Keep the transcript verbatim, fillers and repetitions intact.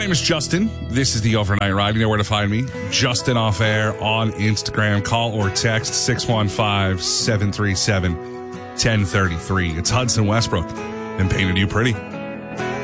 name is Justin. This is the Overnight Ride. You know where to find me. Justin Off Air on Instagram. Call or text six one five, seven three seven, one zero three three. It's Hudson Westbrook and Painted You Pretty.